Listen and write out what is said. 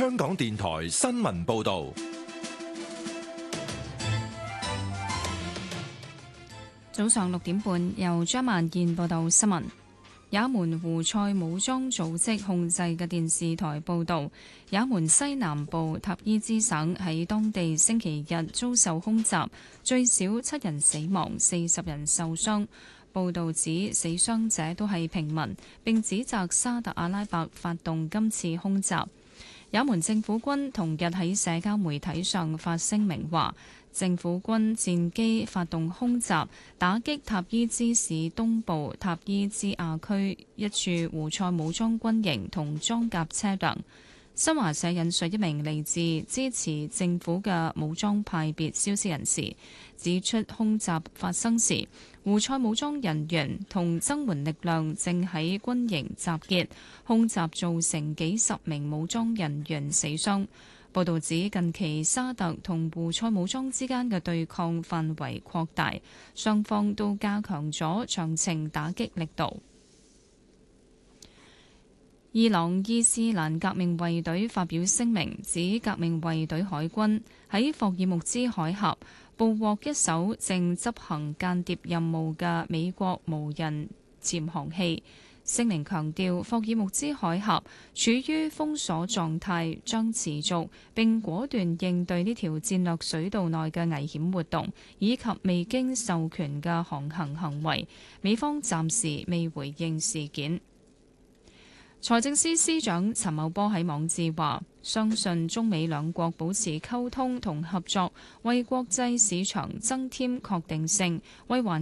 香港電台新聞報道。 早上6點半，由張萬燕報道新聞。也門胡塞武裝組織控制嘅電視台報導，也門西南部塔伊茲省喺當地星期日遭受空襲，最少7人死亡，40人受傷。報導指死傷者都係平民，並指責沙特阿拉伯發動今次空襲。也門政府軍同日喺社交媒體上發聲明話，政府軍戰機發動空襲，打擊塔伊茲市東部塔伊茲亞區一處胡塞武裝軍營同裝甲車輛。新華社引述一名嚟自支持政府嘅武裝派別消息人士指出，空襲發生時，胡塞武裝人員同增援力量正喺軍營集結，空襲造成幾十名武裝人員死傷。報導指近期沙特同胡塞武裝之間嘅對抗範圍擴大，雙方都加強咗長程打擊力度。伊朗伊斯蘭革命衛隊發表聲明，指革命衛隊海軍喺霍爾木茲海峽捕獲一艘正執行間諜任務嘅美國無人潛航器。聲明強調，霍爾木茲海峽處於封鎖狀態，將持續並果斷應對呢條戰略水道內嘅危險活動，以及未經授權嘅航行行為。美方暫時未回應事件。財政司司長陳茂波喺網誌話，相信中美兩國保持溝通同合作，為國際市場增添確定性，為環